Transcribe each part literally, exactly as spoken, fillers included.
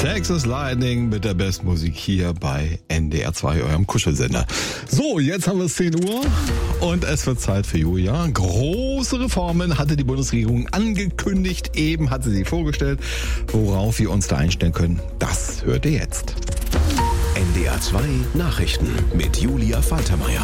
Texas Lightning mit der Bestmusik hier bei N D R zwei, eurem Kuschelsender. So, jetzt haben wir es zehn Uhr und es wird Zeit für Julia. Große Reformen hatte die Bundesregierung angekündigt. Eben hat sie sie vorgestellt. Worauf wir uns da einstellen können, das hört ihr jetzt. N D R zwei Nachrichten mit Julia Faltermeier.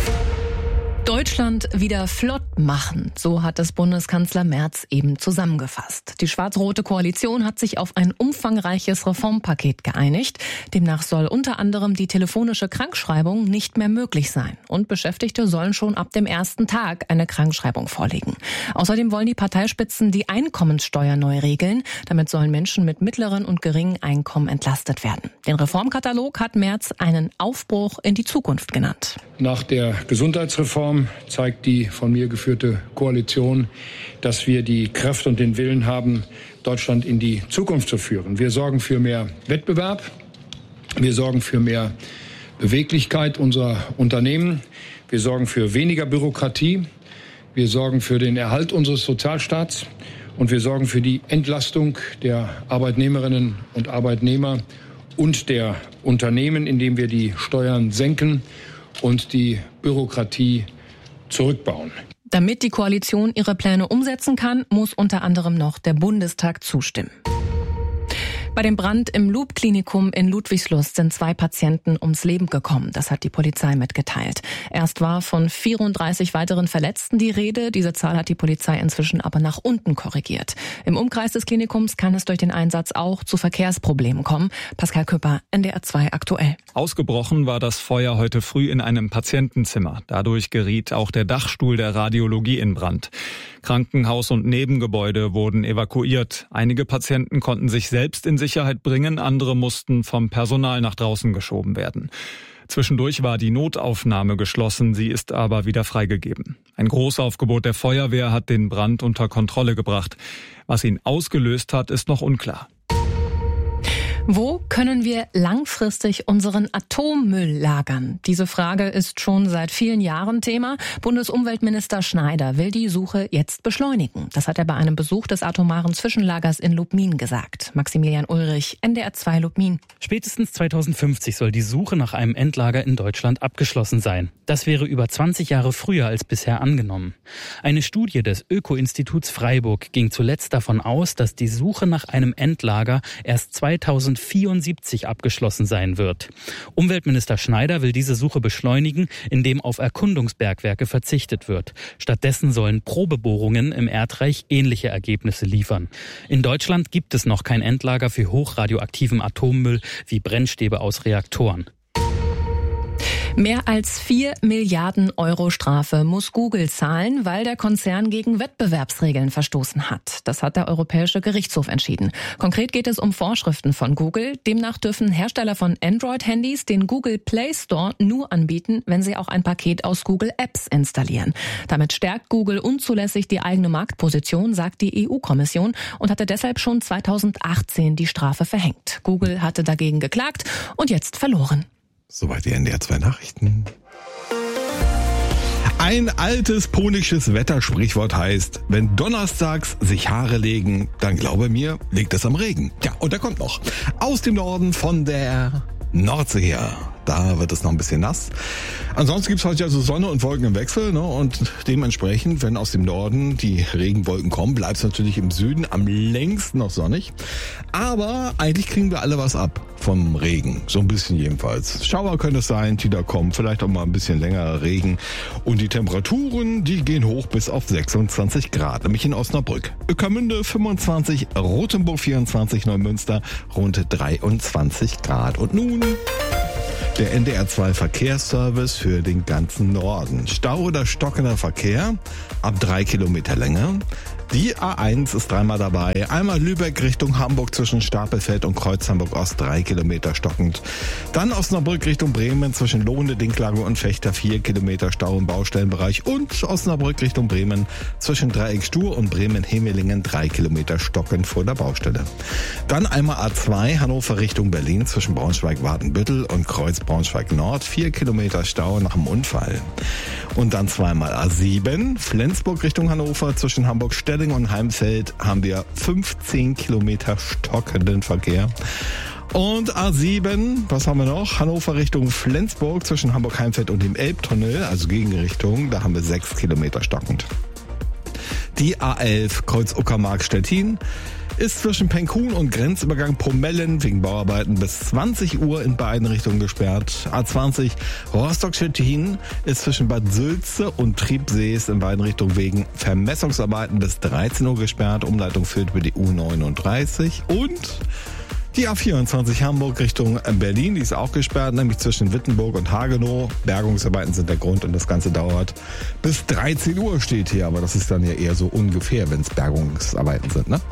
Deutschland wieder flott machen, so hat es Bundeskanzler Merz eben zusammengefasst. Die schwarz-rote Koalition hat sich auf ein umfangreiches Reformpaket geeinigt. Demnach soll unter anderem die telefonische Krankschreibung nicht mehr möglich sein. Und Beschäftigte sollen schon ab dem ersten Tag eine Krankschreibung vorlegen. Außerdem wollen die Parteispitzen die Einkommenssteuer neu regeln. Damit sollen Menschen mit mittleren und geringen Einkommen entlastet werden. Den Reformkatalog hat Merz einen Aufbruch in die Zukunft genannt. Nach der Gesundheitsreform zeigt die von mir geführte Koalition, dass wir die Kraft und den Willen haben, Deutschland in die Zukunft zu führen. Wir sorgen für mehr Wettbewerb, wir sorgen für mehr Beweglichkeit unserer Unternehmen, wir sorgen für weniger Bürokratie, wir sorgen für den Erhalt unseres Sozialstaats und wir sorgen für die Entlastung der Arbeitnehmerinnen und Arbeitnehmer und der Unternehmen, indem wir die Steuern senken und die Bürokratie zurückbauen. Damit die Koalition ihre Pläne umsetzen kann, muss unter anderem noch der Bundestag zustimmen. Bei dem Brand im Loop-Klinikum in Ludwigslust sind zwei Patienten ums Leben gekommen. Das hat die Polizei mitgeteilt. Erst war von vierunddreißig weiteren Verletzten die Rede. Diese Zahl hat die Polizei inzwischen aber nach unten korrigiert. Im Umkreis des Klinikums kann es durch den Einsatz auch zu Verkehrsproblemen kommen. Pascal Küpper, N D R zwei aktuell. Ausgebrochen war das Feuer heute früh in einem Patientenzimmer. Dadurch geriet auch der Dachstuhl der Radiologie in Brand. Krankenhaus und Nebengebäude wurden evakuiert. Einige Patienten konnten sich selbst in Sicherheit bringen, andere mussten vom Personal nach draußen geschoben werden. Zwischendurch war die Notaufnahme geschlossen, sie ist aber wieder freigegeben. Ein Großaufgebot der Feuerwehr hat den Brand unter Kontrolle gebracht. Was ihn ausgelöst hat, ist noch unklar. Wo können wir langfristig unseren Atommüll lagern? Diese Frage ist schon seit vielen Jahren Thema. Bundesumweltminister Schneider will die Suche jetzt beschleunigen. Das hat er bei einem Besuch des atomaren Zwischenlagers in Lubmin gesagt. Maximilian Ulrich, N D R zwei Lubmin. Spätestens zweitausendfünfzig soll die Suche nach einem Endlager in Deutschland abgeschlossen sein. Das wäre über zwanzig Jahre früher als bisher angenommen. Eine Studie des Öko-Instituts Freiburg ging zuletzt davon aus, dass die Suche nach einem Endlager erst zweitausendvierundsiebzig abgeschlossen sein wird. Umweltminister Schneider will diese Suche beschleunigen, indem auf Erkundungsbergwerke verzichtet wird. Stattdessen sollen Probebohrungen im Erdreich ähnliche Ergebnisse liefern. In Deutschland gibt es noch kein Endlager für hochradioaktiven Atommüll wie Brennstäbe aus Reaktoren. Mehr als vier Milliarden Euro Strafe muss Google zahlen, weil der Konzern gegen Wettbewerbsregeln verstoßen hat. Das hat der Europäische Gerichtshof entschieden. Konkret geht es um Vorschriften von Google. Demnach dürfen Hersteller von Android-Handys den Google Play Store nur anbieten, wenn sie auch ein Paket aus Google Apps installieren. Damit stärkt Google unzulässig die eigene Marktposition, sagt die E U-Kommission und hatte deshalb schon zweitausendachtzehn die Strafe verhängt. Google hatte dagegen geklagt und jetzt verloren. Soweit die N D R zwei Nachrichten. Ein altes polnisches Wettersprichwort heißt, wenn donnerstags sich Haare legen, dann glaube mir, liegt es am Regen. Ja, und der kommt noch. Aus dem Norden von der Nordsee her. Da wird es noch ein bisschen nass. Ansonsten gibt es heute ja so Sonne und Wolken im Wechsel, ne? Und dementsprechend, wenn aus dem Norden die Regenwolken kommen, bleibt es natürlich im Süden am längsten noch sonnig. Aber eigentlich kriegen wir alle was ab vom Regen. So ein bisschen jedenfalls. Schauer könnte es sein, die da kommen. Vielleicht auch mal ein bisschen längerer Regen. Und die Temperaturen, die gehen hoch bis auf sechsundzwanzig Grad. Nämlich in Osnabrück. Ueckermünde fünfundzwanzig, Rothenburg vierundzwanzig, Neumünster rund dreiundzwanzig Grad. Und nun der N D R zwei Verkehrsservice für den ganzen Norden. Stau oder stockender Verkehr ab drei Kilometer Länge. Die A eins ist dreimal dabei. Einmal Lübeck Richtung Hamburg zwischen Stapelfeld und Kreuz Hamburg Ost, drei Kilometer stockend. Dann Osnabrück Richtung Bremen zwischen Lohne, Dinklage und Fechter, vier Kilometer Stau im Baustellenbereich. Und Osnabrück Richtung Bremen zwischen Dreieck Stur und Bremen-Hemelingen, drei Kilometer stockend vor der Baustelle. Dann einmal A zwei Hannover Richtung Berlin zwischen Braunschweig-Wadenbüttel und Kreuz Braunschweig Nord, vier Kilometer Stau nach dem Unfall. Und dann zweimal A sieben Flensburg Richtung Hannover zwischen Hamburg-Stelle Wedding und Heimfeld haben wir fünfzehn Kilometer stockenden Verkehr. Und A sieben, was haben wir noch? Hannover Richtung Flensburg zwischen Hamburg-Heimfeld und dem Elbtunnel, also Gegenrichtung, da haben wir sechs Kilometer stockend. Die A elf Kreuz Uckermark-Stettin ist zwischen Penkhuhn und Grenzübergang Pomellen wegen Bauarbeiten bis zwanzig Uhr in beiden Richtungen gesperrt. A zwanzig Rostock-Stettin ist zwischen Bad Sülze und Triebsees in beiden Richtungen wegen Vermessungsarbeiten bis dreizehn Uhr gesperrt. Umleitung führt über die U neununddreißig. Und die A vierundzwanzig Hamburg Richtung Berlin, die ist auch gesperrt, nämlich zwischen Wittenburg und Hagenow. Bergungsarbeiten sind der Grund und das Ganze dauert bis dreizehn Uhr steht hier, aber das ist dann ja eher so ungefähr, wenn es Bergungsarbeiten sind, ne?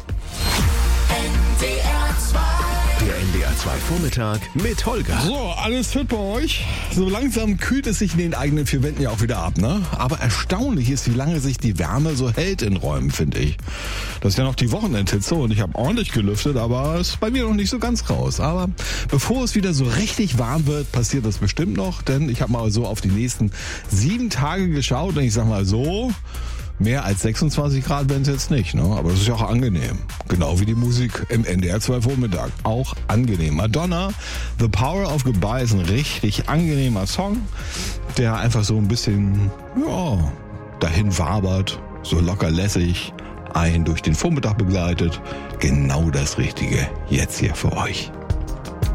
Der N D R zwei Vormittag mit Holger. So, alles fit bei euch? So langsam kühlt es sich in den eigenen vier Wänden ja auch wieder ab, ne? Aber erstaunlich ist, wie lange sich die Wärme so hält in Räumen, finde ich. Das ist ja noch die Wochenendhitze und ich habe ordentlich gelüftet, aber es ist bei mir noch nicht so ganz raus. Aber bevor es wieder so richtig warm wird, passiert das bestimmt noch, denn ich habe mal so auf die nächsten sieben Tage geschaut und ich sag mal so, mehr als sechsundzwanzig Grad werden es jetzt nicht, ne? Aber das ist ja auch angenehm. Genau wie die Musik im N D R zwei Vormittag. Auch angenehm. Madonna, The Power of Goodbye ist ein richtig angenehmer Song, der einfach so ein bisschen, ja, dahin wabert, so locker lässig, einen durch den Vormittag begleitet. Genau das Richtige jetzt hier für euch.